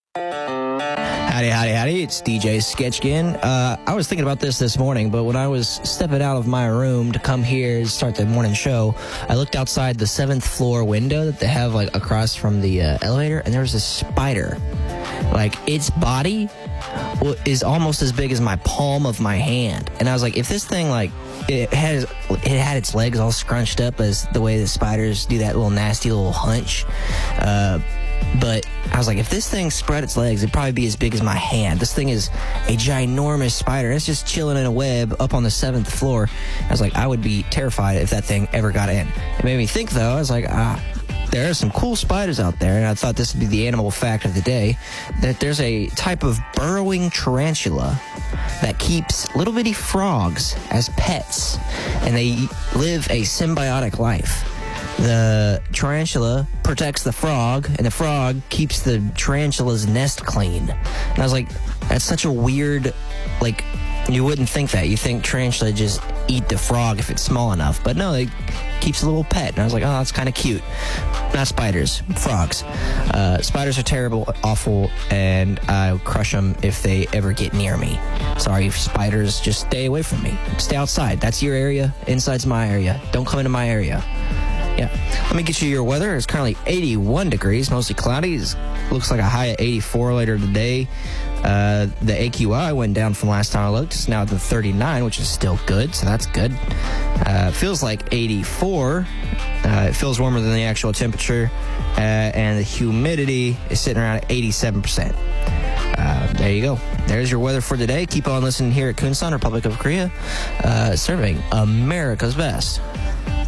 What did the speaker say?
Howdy, it's DJ Sketchkin. I was thinking about this morning, but when I was stepping out of my room to come here to start the morning show, I looked outside the 7th floor window that they have like across from the elevator, and there was a spider. Like, its body is almost as big as my palm of my hand. And I was like, if this thing, like, it had its legs all scrunched up as the way the spiders do that little nasty little hunch, but I was like, if this thing spread its legs, it'd probably be as big as my hand. This thing is a ginormous spider. It's just chilling in a web up on the 7th floor. I was like, I would be terrified if that thing ever got in. It made me think, though. I was like, there are some cool spiders out there, and I thought this would be the animal fact of the day, that there's a type of burrowing tarantula that keeps little bitty frogs as pets, and they live a symbiotic life. The tarantula protects the frog, and the frog keeps the tarantula's nest clean. And I was like, that's such a weird, like, you wouldn't think that. You think tarantula just eat the frog if it's small enough. But no, it keeps a little pet. And I was like, oh, that's kind of cute. Not spiders, frogs. Spiders are terrible, awful, and I crush them if they ever get near me. Sorry, spiders, just stay away from me. Stay outside. That's your area. Inside's my area. Don't come into my area. Yeah. Let me get you your weather. It's currently 81 degrees, mostly cloudy. It looks like a high of 84 later today. The AQI went down from last time I looked. It's now at the 39, which is still good, so that's good. It feels like 84. It feels warmer than the actual temperature, and the humidity is sitting around at 87%. There you go. There's your weather for today. Keep on listening here at Kunsan, Republic of Korea, serving America's best.